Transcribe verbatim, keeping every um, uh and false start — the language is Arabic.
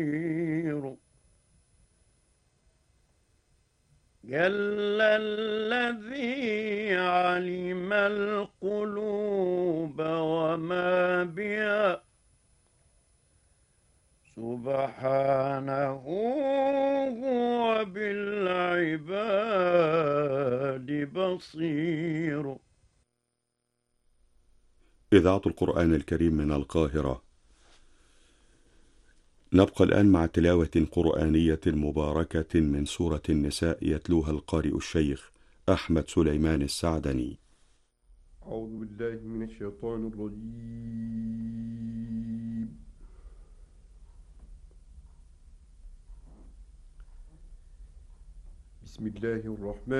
جل الذي علم القلوب وما بها سبحانه هو بالعباد بصير. إذاعة القرآن الكريم من القاهرة. نبقى الآن مع تلاوة قرآنية مباركة من سورة النساء يتلوها القارئ الشيخ أحمد سليمان السعدني. أعوذ بالله من الشيطان الرجيم. بسم الله الرحمن